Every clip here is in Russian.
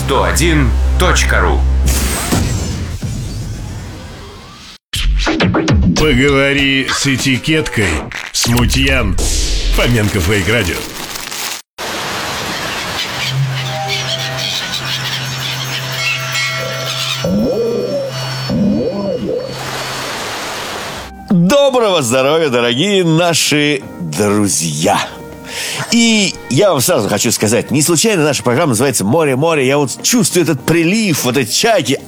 101.ru. Поговори с этикеткой. Смутьян. Фоменко Фейк Радио. Доброго здоровья, дорогие наши друзья! И я вам сразу хочу сказать, не случайно наша программа называется «Море-море». Я вот чувствую этот прилив, вот эти чайки.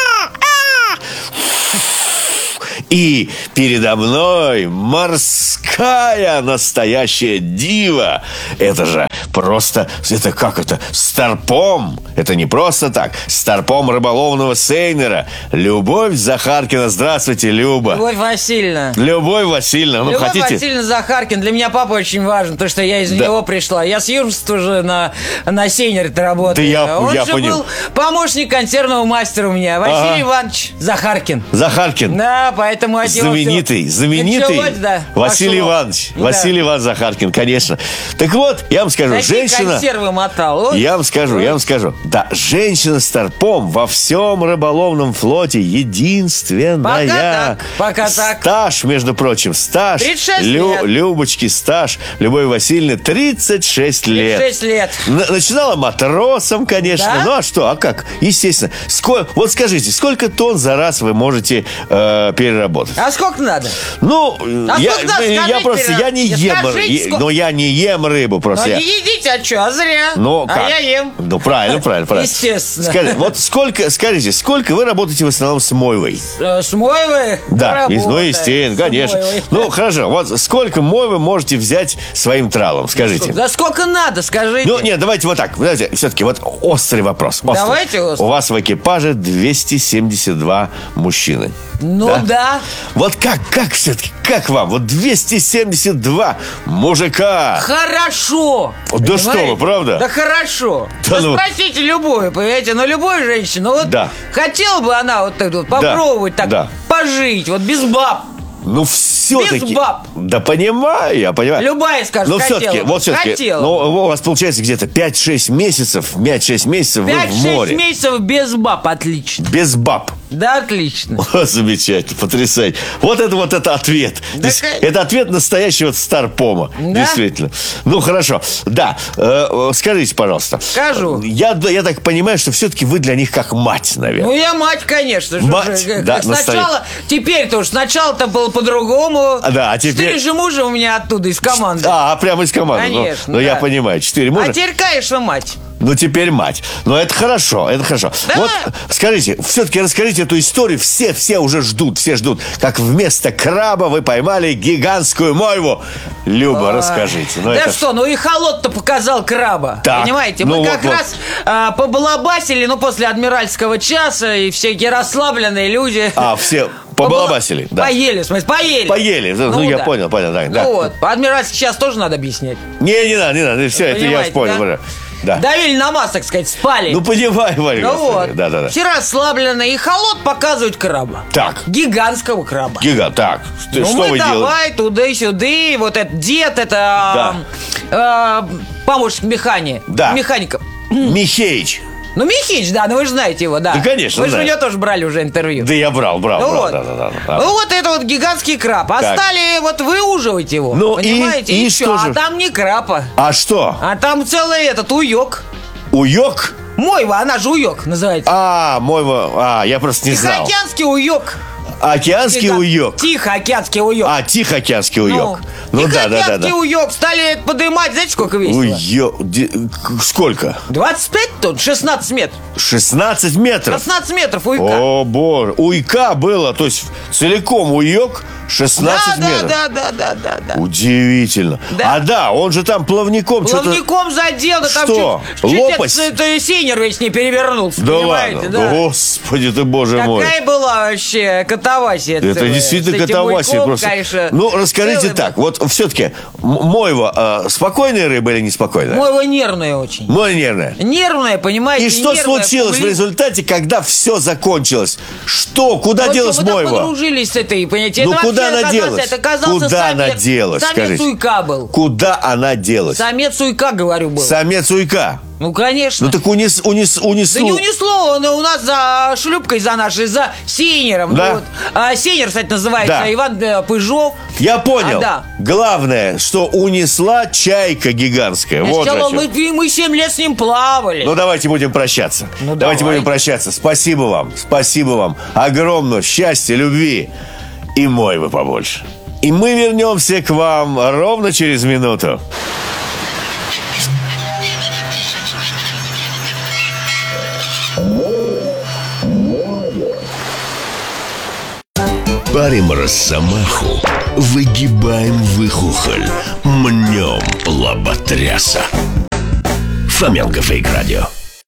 И передо мной морская настоящая дива. Это же просто, это как это? Старпом. Это не просто так. Старпом рыболовного сейнера. Любовь Захаркина. Здравствуйте, Люба. Любовь Васильевна. Любовь Васильевна. Ну, Любовь хотите? Васильевна Захаркин. Для меня папа очень важен, потому что я из него пришла. Я с юношества уже на сейнере-то работаю. Да Он я же понял. был помощник консервного мастера у меня. Василий Иванович Захаркин. Захаркин. Да, поэтому от него знаменитый началось, да, Василий пошло. Иванович. Да. Василий Иванович Захаркин, конечно. Так вот, я вам скажу, Такие женщина... консервы мотал. Вот. Я вам скажу. Да, женщина старпом во всем рыболовном флоте единственная. Пока так. Стаж, между прочим, стаж. 36 лет. Любочки, стаж. Любовь Васильевны 36 лет. 36 лет. Начинала матросом, конечно. Да? Ну, а что? А как? Естественно. Вот скажите, сколько тонн за раз вы можете переработать? А сколько надо? Ну, я не ем Скажите, рыбу. Но я не ем рыбу просто. Ну, не едите, а что? А зря. Ну, а как? я ем. Ну, правильно. Естественно. Скажите, сколько вы работаете в основном с мойвой? С мойвой? Да, работаю. естественно, С конечно. мойвой. Ну, хорошо, вот сколько мойвы можете взять своим тралом, скажите? Да сколько надо, скажите. Ну, нет, давайте вот так. Знаете, все-таки вот острый вопрос. Давайте острый. У вас в экипаже 272 мужчины. Ну да. Вот как все-таки, как вам? Вот 272 мужика. Хорошо. Да Понимаете? что вы, правда? Да хорошо. Да ну. Спросите любую, понимаете, любую женщину. Вот Да. хотела бы она вот так вот попробовать так пожить, вот без баб. Ну, все-таки. Без баб. Да понимаю, я понимаю. Любая скажет, Но все-таки, хотела. ну, у вас получается где-то 5-6 месяцев, вы в море. 5-6 месяцев без баб, отлично. Без баб. Да, отлично. О, замечательно, потрясающе. Вот это ответ. Да, Это ответ настоящего старпома. Да? Действительно. Ну, хорошо. Да, скажите, пожалуйста. Скажу. Я так понимаю, что все-таки вы для них как мать, наверное. Ну, я мать, конечно. Мать, да, Сначала, теперь-то уж сначала-то было по-другому. Да, а теперь... 4 же мужа у меня оттуда, из команды. Прямо из команды. Конечно, Ну, я да. понимаю, 4 мужа. А теперь, конечно, мать. Ну, теперь мать. Но это хорошо. Да. Вот, скажите, все-таки расскажите эту историю. Все уже ждут, как вместо краба вы поймали гигантскую мойву. Люба, расскажите. И холод-то показал краба. Так, понимаете, ну мы как раз побалабасили, после адмиральского часа, и всякие расслабленные люди. Все побалабасили, да. Поели, в смысле, поели. Поели, я да. понял, да. Вот, адмиральский час тоже надо объяснять. Не надо, все, это я понял. Да? Да. Давили на масс, так сказать, спали. Ну, понимаю, Варя. Вот. Да. Все расслабленные. И холод показывает краба. Так. Гигантского краба. Так, что мы вы делаете? давай туда-сюда. Вот этот дед, это помощник механика. Михеич. Ну, Михеич, да, вы же знаете его, да. Да, конечно, Вы же у знаю. него тоже брали уже интервью. Да я брал, Вот. да. Ну, вот это вот гигантский краб. А стали выуживать его, Ну, понимаете? и что? что же? А там не краб. А что? А там целый этот уёк. Уёк? Мойва, она же уёк называется. мойва. Я просто не знал. Тихоокеанский уёк. Океанский уёк. Тихоокеанский уёк. Тихоокеанский уёк. Ну да. Тихоокеанский уёк стали поднимать, знаете, сколько весило? Сколько? 25 тонн, 16 метров. 16 метров? 16 метров уйка. О, боже. Уйка было, то есть целиком уёк 16 метров. Да. Удивительно. Да. Он же там плавником Плавником задел, да там Что? чуть Лопасть? сейнер весь не перевернулся. Да понимаете, ладно? да. Господи ты, боже мой. Такая была вообще катавасия. Это действительно с этим катавасия уйком, просто. Конечно, Ну, расскажите целый так. Вот все-таки мойва спокойная рыба или неспокойная? Мойва нервная очень. Мойва нервная. Нервная, понимаете. И что нервная, случилось в результате, когда все закончилось? Куда делась мы так мойва? подружились с этой, понимаете. Ну, это куда куда она делась? Это оказался Куда самец. она делась, Самец скажите? уйка был. Куда она делась? Самец уйка, говорю, был. Самец уйка. Ну, конечно. Ну так унесло. Да не унесло, он у нас за шлюпкой за нашей, за сейнером. Да. Ну, вот. Сейнер, кстати, называется Да. Иван Пыжов. Я понял. Да. Главное, что унесла чайка гигантская. Вот Сначала о чем. мы 7 лет с ним плавали. Ну давайте будем прощаться. Ну, давайте давай. будем прощаться. Спасибо вам. Спасибо вам. Огромного счастья, любви. И мойвы побольше. И мы вернемся к вам ровно через минуту. Парим росомаху, выгибаем выхухоль, мнем лоботряса. Фоменко Фейк Радио.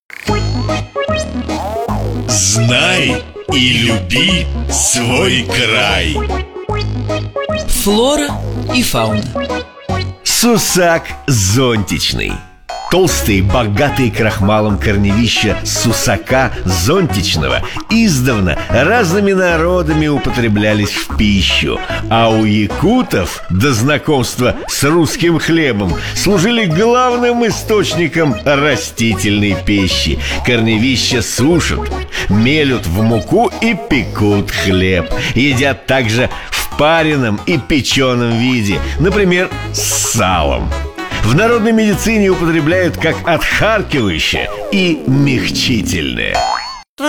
Знай и люби свой край. Флора и фауна. Сусак зонтичный. Толстые, богатые крахмалом корневища сусака зонтичного издавна разными народами употреблялись в пищу, а у якутов до знакомства с русским хлебом служили главным источником растительной пищи. Корневища сушат, мелют в муку и пекут хлеб. Едят также в пареном и печеном виде, например, с салом. В народной медицине употребляют как отхаркивающее и мягчительное.